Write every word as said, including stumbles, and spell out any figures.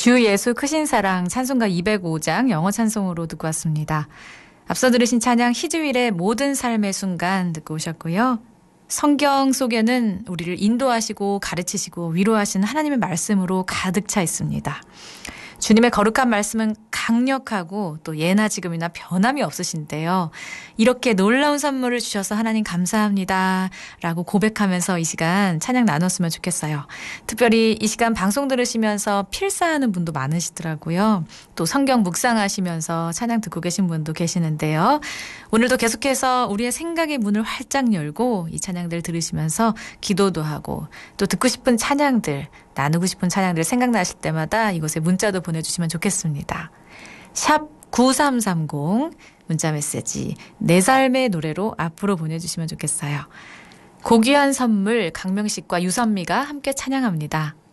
주 예수 크신 사랑 찬송가 이백오 장 영어 찬송으로 듣고 왔습니다. 앞서 들으신 찬양 희주일의 모든 삶의 순간 듣고 오셨고요. 성경 속에는 우리를 인도하시고 가르치시고 위로하시는 하나님의 말씀으로 가득 차 있습니다. 주님의 거룩한 말씀은 강력하고 또 예나 지금이나 변함이 없으신데요. 이렇게 놀라운 선물을 주셔서 하나님 감사합니다 라고 고백하면서 이 시간 찬양 나눴으면 좋겠어요. 특별히 이 시간 방송 들으시면서 필사하는 분도 많으시더라고요. 또 성경 묵상하시면서 찬양 듣고 계신 분도 계시는데요. 오늘도 계속해서 우리의 생각의 문을 활짝 열고 이 찬양들 들으시면서 기도도 하고 또 듣고 싶은 찬양들, 나누고 싶은 찬양들 생각나실 때마다 이곳에 문자도 보내주시면 좋겠습니다. 샵 구삼삼공 문자메시지 내 삶의 노래로 앞으로 보내주시면 좋겠어요. 고귀한 선물 강명식과 유선미가 함께 찬양합니다.